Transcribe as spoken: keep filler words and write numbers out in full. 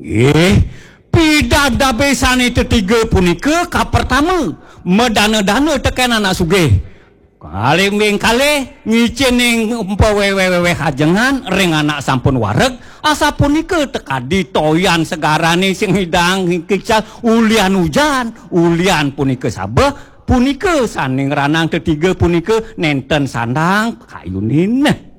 Eh, pidada besane ketiga punika ka pertama medana-dana teken anak sugih. Kali ming kali ngicin ning wewe-wewe hajengan ring anak sampun wareg asa punika tekadi toyan segarane sing hidang kical ulian hujan ulian punika sabeh punika saning ranang ketiga punika nenten sandang kayunin